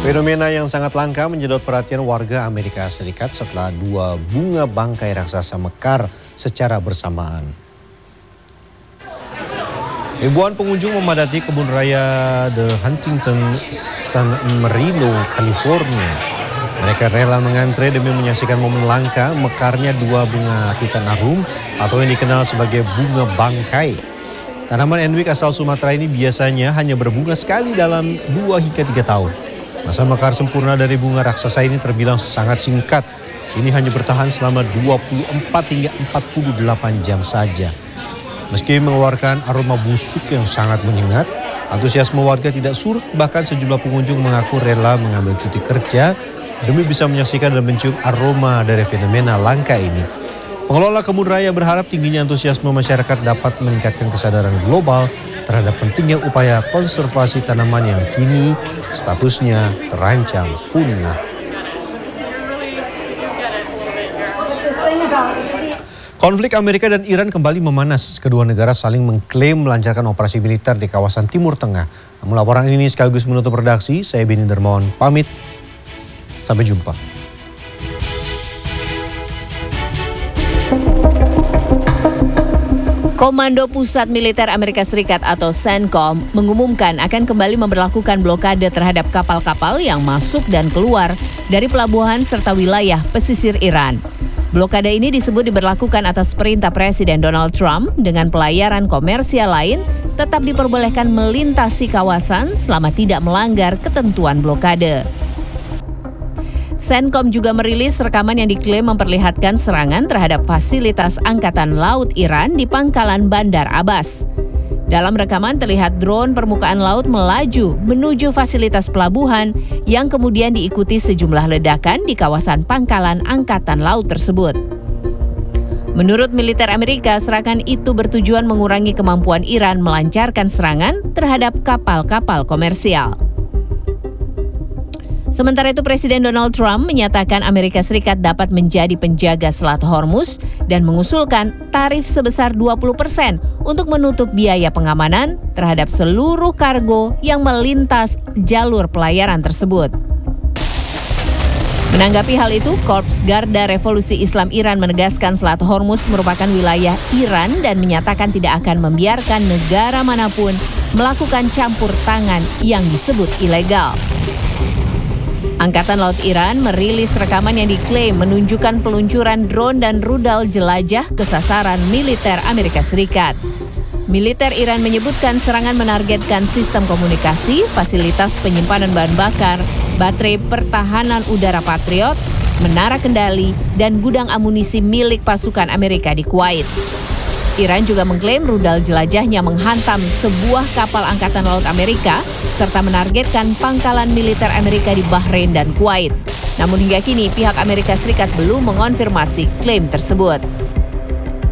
Fenomena yang sangat langka menyedot perhatian warga Amerika Serikat setelah dua bunga bangkai raksasa mekar secara bersamaan. Ribuan pengunjung memadati kebun raya The Huntington, San Marino, California. Mereka rela mengantre demi menyaksikan momen langka mekarnya dua bunga titanarum atau yang dikenal sebagai bunga bangkai. Tanaman endemik asal Sumatera ini biasanya hanya berbunga sekali dalam 2 hingga 3 tahun. Masa mekar sempurna dari bunga raksasa ini terbilang sangat singkat. Ini hanya bertahan selama 24 hingga 48 jam saja. Meski mengeluarkan aroma busuk yang sangat menyengat, antusiasme warga tidak surut, bahkan sejumlah pengunjung mengaku rela mengambil cuti kerja demi bisa menyaksikan dan mencium aroma dari fenomena langka ini. Pengelola kebun raya berharap tingginya antusiasme masyarakat dapat meningkatkan kesadaran global terhadap pentingnya upaya konservasi tanaman yang kini statusnya terancam punah. Konflik Amerika dan Iran kembali memanas. Kedua negara saling mengklaim melancarkan operasi militer di kawasan Timur Tengah. Namun laporan ini sekaligus menutup redaksi. Saya Benny Dermawan pamit. Sampai jumpa. Komando Pusat Militer Amerika Serikat atau CENTCOM mengumumkan akan kembali memberlakukan blokade terhadap kapal-kapal yang masuk dan keluar dari pelabuhan serta wilayah pesisir Iran. Blokade ini disebut diberlakukan atas perintah Presiden Donald Trump dengan pelayaran komersial lain tetap diperbolehkan melintasi kawasan selama tidak melanggar ketentuan blokade. CENTCOM juga merilis rekaman yang diklaim memperlihatkan serangan terhadap fasilitas Angkatan Laut Iran di pangkalan Bandar Abbas. Dalam rekaman terlihat drone permukaan laut melaju menuju fasilitas pelabuhan yang kemudian diikuti sejumlah ledakan di kawasan pangkalan Angkatan Laut tersebut. Menurut militer Amerika, serangan itu bertujuan mengurangi kemampuan Iran melancarkan serangan terhadap kapal-kapal komersial. Sementara itu, Presiden Donald Trump menyatakan Amerika Serikat dapat menjadi penjaga Selat Hormuz dan mengusulkan tarif sebesar 20% untuk menutup biaya pengamanan terhadap seluruh kargo yang melintas jalur pelayaran tersebut. Menanggapi hal itu, Korps Garda Revolusi Islam Iran menegaskan Selat Hormuz merupakan wilayah Iran dan menyatakan tidak akan membiarkan negara manapun melakukan campur tangan yang disebut ilegal. Angkatan Laut Iran merilis rekaman yang diklaim menunjukkan peluncuran drone dan rudal jelajah ke sasaran militer Amerika Serikat. Militer Iran menyebutkan serangan menargetkan sistem komunikasi, fasilitas penyimpanan bahan bakar, baterai pertahanan udara Patriot, menara kendali, dan gudang amunisi milik pasukan Amerika di Kuwait. Iran juga mengklaim rudal jelajahnya menghantam sebuah kapal Angkatan Laut Amerika serta menargetkan pangkalan militer Amerika di Bahrain dan Kuwait. Namun hingga kini pihak Amerika Serikat belum mengonfirmasi klaim tersebut.